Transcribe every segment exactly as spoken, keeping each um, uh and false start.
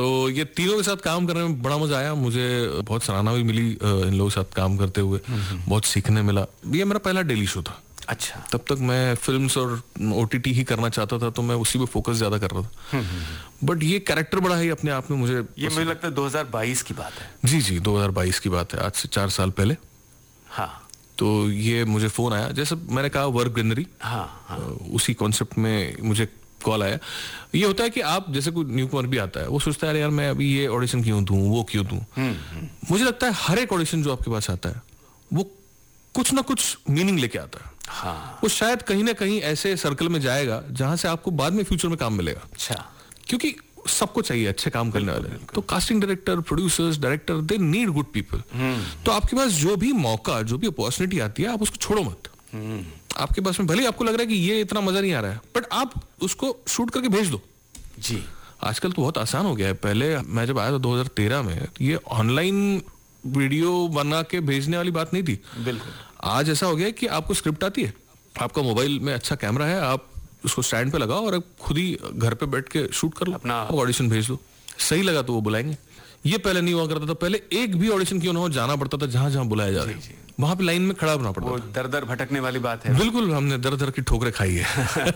तो ये तीनों के साथ काम करने में बड़ा मजा आया मुझे, बहुत सराहना भी मिली इन लोगों के साथ काम करते हुए, बहुत सीखने मिला। ये मेरा पहला डेली शो था। अच्छा। तब तक मैं फिल्म्स और ओटीटी ही करना चाहता था, तो मैं उसी पे फोकस ज्यादा कर रहा था। बट ये कैरेक्टर बड़ा है अपने आप में मुझे। ये मुझे लगता है दो हज़ार बाईस की बात है। जी जी दो हज़ार बाईस की बात है, आज से चार साल पहले। हाँ। तो ये मुझे फोन आया, जैसे मैंने कहा वर्क गैलरी, हाँ, हाँ। उसी कॉन्सेप्ट में मुझे कॉल आया। ये होता है कि आप जैसे कोई न्यू कमर भी आता है, वो सोचता है यार मैं अभी ये ऑडिशन क्यों दूं, वो क्यों दूं। मुझे लगता है हर एक ऑडिशन जो आपके पास आता है वो कुछ ना कुछ मीनिंग लेके आता है। हाँ। वो शायद कहीं ना कहीं ऐसे सर्कल में जाएगा जहां से आपको बाद में फ्यूचर में काम मिलेगा। अच्छा। क्योंकि सबको चाहिए अच्छे काम करने वाले, तो casting director, producers, director, they need good people. तो आपके पास जो भी मौका, जो भी अपॉर्चुनिटी आती है, आप उसको छोड़ो मत। आपके पास में भले आपको लग रहा है कि ये इतना मजा नहीं आ रहा है, बट आप उसको शूट करके भेज दो। जी। आजकल तो बहुत आसान हो गया है। पहले मैं जब आया था दो हज़ार तेरह में, ये ऑनलाइन वीडियो बना के भेजने वाली बात नहीं थी। बिल्कुल। आज ऐसा हो गया है कि आपको स्क्रिप्ट आती है, आपका मोबाइल में अच्छा कैमरा है, आप उसको स्टैंड पे लगाओ और खुद ही घर पे बैठ के शूट कर लो, अपना ऑडिशन भेज दो। सही लगा तो वो बुलाएंगे। ये पहले नहीं हुआ करता था। पहले एक भी ऑडिशन क्यों ना हो, जाना पड़ता था जहां जहां बुलाया जा रहा है, वहां पे लाइन में खड़ा होना पड़ता वो था। दर दर भटकने वाली बात है। बिल्कुल, हमने दर दर की ठोकरें खाई है।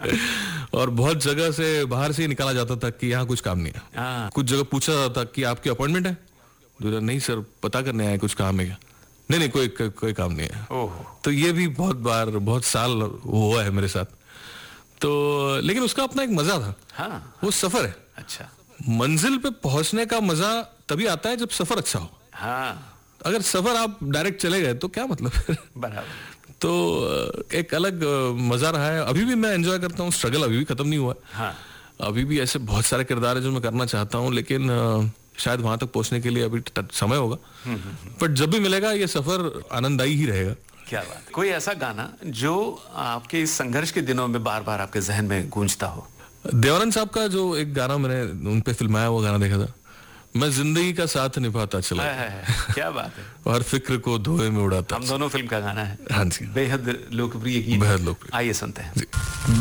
और बहुत जगह से बाहर से ही निकाला जाता था कि यहाँ कुछ काम नहीं है। कुछ जगह पूछा जाता था कि आपकी अपॉइंटमेंट है, नहीं सर पता करने आए, कुछ काम है क्या? नहीं नहीं कोई को, कोई काम नहीं है। ओह। तो ये भी बहुत बार, बहुत साल हुआ है मेरे साथ। तो लेकिन उसका अपना एक मजा था। हाँ। वो सफर है। अच्छा। मंजिल पे पहुंचने का मजा तभी आता है जब सफर अच्छा हो। हाँ। अगर सफर आप डायरेक्ट चले गए तो क्या मतलब। बराबर। तो एक अलग मजा रहा है। अभी भी मैं एंजॉय करता हूँ, स्ट्रगल अभी भी खत्म नहीं हुआ। हाँ। अभी भी ऐसे बहुत सारे किरदार है जो मैं करना चाहता हूँ, लेकिन शायद वहां तक पहुंचने के लिए अभी समय होगा। बट जब भी मिलेगा ये सफर आनंददायी ही रहेगा। क्या बात है। कोई ऐसा गाना जो आपके इस संघर्ष के दिनों में बार बार आपके जहन में गूंजता हो? देवानंद साहब का जो एक गाना मैंने उन पे फिल्माया, वो गाना देखा था, मैं जिंदगी का साथ निभाता चला। है, है, है। क्या बात है। और फिक्र को धोए में उड़ाता। हम दोनों फिल्म का गाना है। हाँ जी। बेहद लोकप्रिय गीत, बेहद लोकप्रिय। आइए सुनते हैं।